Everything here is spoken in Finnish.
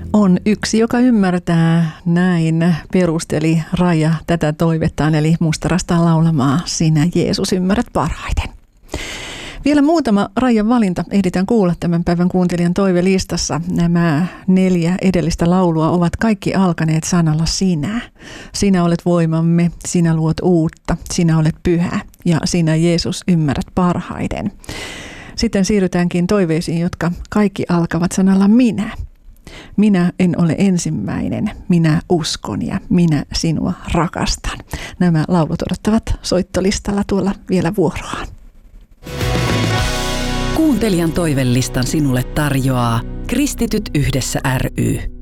On yksi, joka ymmärtää, näin perusteli Raija tätä toivettaan, eli Mustarastaan laulamaa Sinä Jeesus ymmärrät parhaiten. Vielä muutama Raijan valinta ehditään kuulla tämän päivän kuuntelijan toivelistassa. Nämä 4 edellistä laulua ovat kaikki alkaneet sanalla sinä. Sinä olet voimamme, sinä luot uutta, sinä olet pyhä ja sinä Jeesus ymmärrät parhaiten. Sitten siirrytäänkin toiveisiin, jotka kaikki alkavat sanalla minä. Minä en ole ensimmäinen, minä uskon ja minä sinua rakastan. Nämä laulut odottavat soittolistalla tuolla vielä vuoroaan. Kuuntelijan toivelistan sinulle tarjoaa Kristityt yhdessä ry.